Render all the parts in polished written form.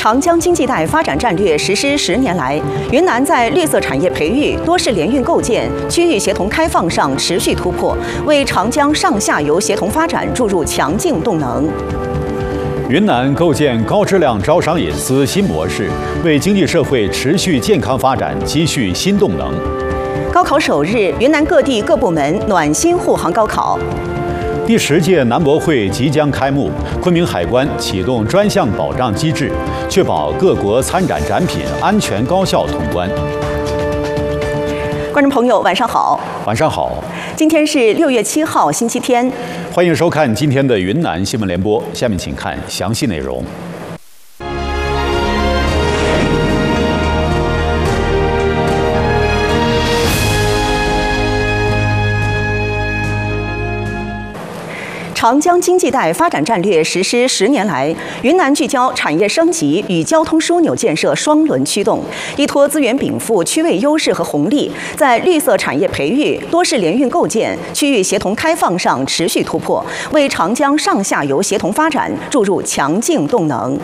长江经济带发展战略实施10年来，云南在绿色产业培育、多式联运构建、区域协同开放上持续突破，为长江上下游协同发展注入强劲动能。 云南构建高质量招商引资新模式，为经济社会持续健康发展积蓄新动能。 高考首日，云南各地各部门暖心护航高考。 第10届南博会即将开幕，昆明海关启动专项保障机制，确保各国参展展品安全高效通关。 观众朋友，晚上好。 晚上好。 今天是6月7号，星期天。 欢迎收看今天的云南新闻联播，下面请看详细内容。 长江经济带发展战略实施10年来，云南聚焦产业升级与交通枢纽建设双轮驱动，依托资源禀赋、区位优势和红利，在绿色产业培育、多式联运构建、区域协同开放上持续突破，为长江上下游协同发展注入强劲动能。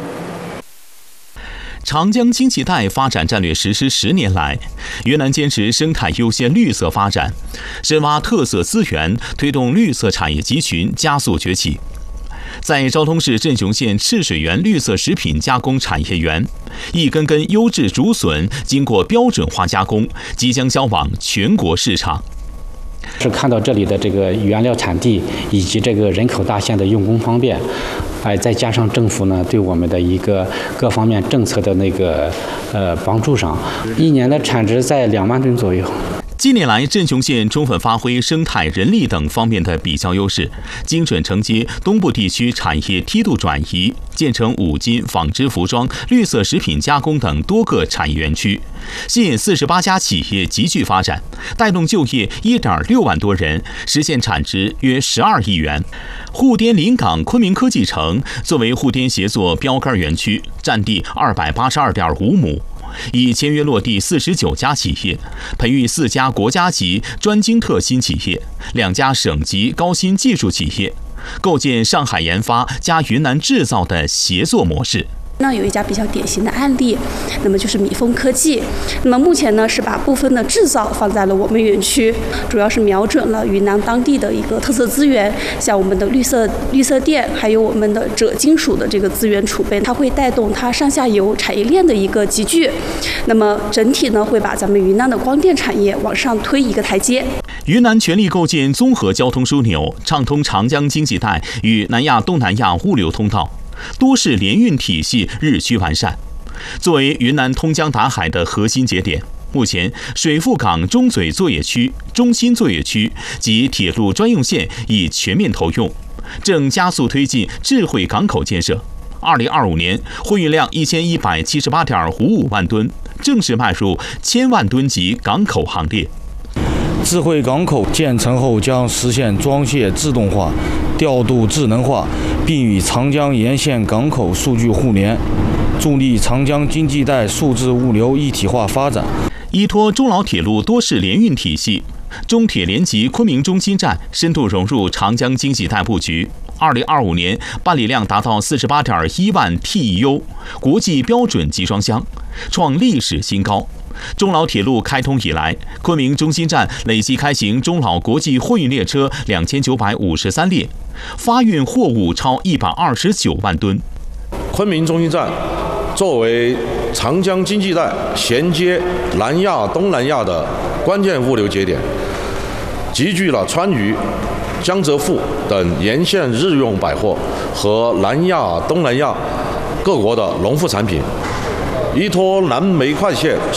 长江经济带发展战略实施10年来，云南坚持生态优先绿色发展，深挖特色资源，推动绿色产业集群加速崛起。在昭通市镇雄县赤水园绿色食品加工产业园，一根根优质竹笋经过标准化加工，即将销往全国市场。 是看到这里的这个原料产地以及这个人口大县的用工方便，再加上政府呢对我们的一个各方面政策的帮助上，一年的产值在2万吨左右。 近年来，镇雄县充分发挥生态、人力等方面的比较优势，精准承接东部地区产业梯度转移，建成五金、纺织服装、绿色食品加工等多个产业园区，吸引48家企业集聚发展，带动就业1.6万多人，实现产值约12亿元。沪滇临港昆明科技城作为沪滇协作标杆园区，占地282.5亩。已签约落地49家企业，培育4家国家级专精特新企业，2家省级高新技术企业，构建上海研发加云南制造的协作模式。 那有一家比较典型的案例，那么就是米丰科技。那么目前呢是把部分的制造放在了我们园区，主要是瞄准了云南当地的一个特色资源，像我们的绿色电，还有我们的锗金属的这个资源储备，它会带动它上下游产业链的一个集聚。那么整体呢会把咱们云南的光电产业往上推一个台阶。 云南全力构建综合交通枢纽，畅通长江经济带与南亚、东南亚物流通道。多式联运体系日趋完善，作为云南通江达海的核心节点，目前水富港中嘴作业区、中心作业区及铁路专用线已全面投用，正加速推进智慧港口建设。2025年货运量1178.55万吨，正式迈入1000万吨级港口行列。 智慧港口建成后将实现装卸自动化、调度智能化，并与长江沿线港口数据互联，助力长江经济带数字物流一体化发展。 依托中老铁路多式联运体系，中铁联集昆明中心站深度融入长江经济带布局。2025年办理量达到48.1万 TEU， 国际标准集装箱，创历史新高。中老铁路开通以来，昆明中心站累计开行中老国际货运列车2953列，发运货物超129万吨。 昆明中心站作为长江经济带衔接南亚、东南亚的关键物流节点，集聚了川渝、江浙沪等沿线日用百货和南亚、东南亚各国的农副产品。依托南煤快线